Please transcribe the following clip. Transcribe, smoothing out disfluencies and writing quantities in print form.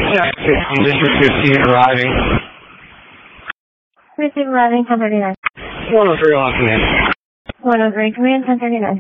Yeah, District 15 arriving. Receive arriving 1039. 103 on command. 103, command 1039.